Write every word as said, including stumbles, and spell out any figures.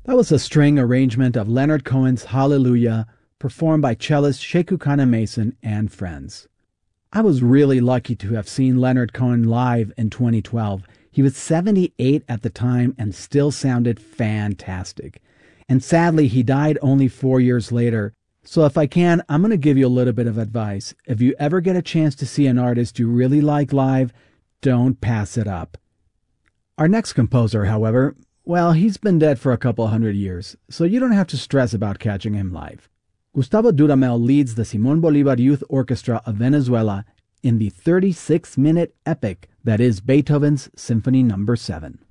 That was a string arrangement of Leonard Cohen's Hallelujah, performed by cellist Sheku Kana-Mason and friends. I was really lucky to have seen Leonard Cohen live in twenty twelve. He was seventy-eight at the time and still sounded fantastic. And sadly, he died only four years later. So if I can, I'm going to give you a little bit of advice. If you ever get a chance to see an artist you really like live, don't pass it up. Our next composer, however, well, he's been dead for a couple hundred years, so you don't have to stress about catching him live. Gustavo Dudamel leads the Simón Bolívar Youth Orchestra of Venezuela in the thirty-six minute epic that is Beethoven's Symphony number seven.